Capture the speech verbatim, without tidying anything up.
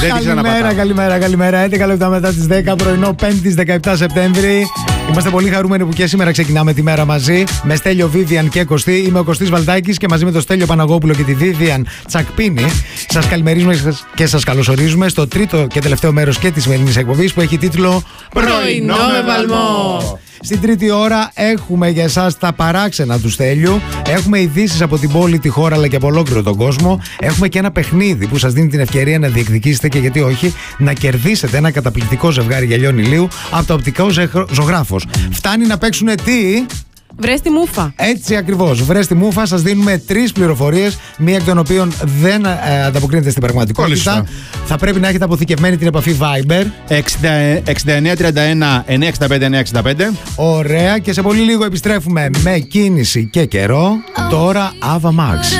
Καλημέρα, καλημέρα, καλημέρα. έντεκα λεπτά μετά τις δέκα, πρωινό Πέμπτης δεκαεπτά Σεπτέμβρη. Είμαστε πολύ χαρούμενοι που και σήμερα ξεκινάμε τη μέρα μαζί με Στέλιο, Βίβιαν και Κωστή. Είμαι ο Κωστής Βαλτάκης και μαζί με τον Στέλιο Παναγόπουλο και τη Βίβιαν Τσακπίνη σας καλημερίζουμε και σας καλωσορίζουμε στο τρίτο και τελευταίο μέρος και της σημερινής εκπομπής που έχει τίτλο Πρωινό με Βαλμό. Στην τρίτη ώρα έχουμε για εσάς τα παράξενα του Στέλιου. Έχουμε ειδήσεις από την πόλη, τη χώρα αλλά και από ολόκληρο τον κόσμο. Έχουμε και ένα παιχνίδι που σας δίνει την ευκαιρία να διεκδικήσετε και γιατί όχι να κερδίσετε ένα καταπληκτικό ζευγάρι γυαλιών ηλίου από το οπτικό ζωγράφος. Φτάνει να παίξουν τι? Βρες τη μούφα. Έτσι ακριβώς. Βρες τη μούφα. Σας δίνουμε τρεις πληροφορίες, μία εκ των οποίων δεν ε, ανταποκρίνεται στην πραγματικότητα. Θα πρέπει να έχετε αποθηκευμένη την επαφή Viber εξήντα εννέα τριάντα ένα εννιακόσια εξήντα πέντε εννιακόσια εξήντα πέντε. Ωραία, και σε πολύ λίγο επιστρέφουμε με κίνηση και καιρό. Τώρα Ava Max.